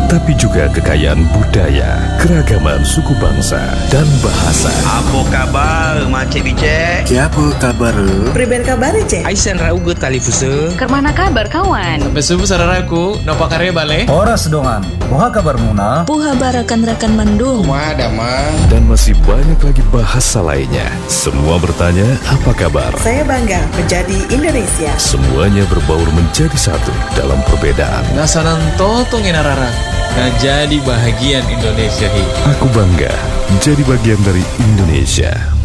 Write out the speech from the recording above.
tapi juga kekayaan budaya, keragaman suku bangsa, dan bahasa. Apa kabar, Macik Bicek? Siapa kabar? Priben kabar cek? Aisan raugut tali fusa. Kermana kabar kawan? Sampai subuh sararaku, nopo karya bale? Horas dongan, boha kabar muna? Puha barakan-rakan mandung. Rumah damang. Dan masih banyak lagi bahasa lainnya. Semua bertanya, apa kabar? Saya bangga menjadi Indonesia. Semuanya berbaur menjadi satu dalam perbedaan. Nasanan totong inarara. Nah jadi bahagian Indonesia hi. Aku bangga menjadi bagian dari Indonesia.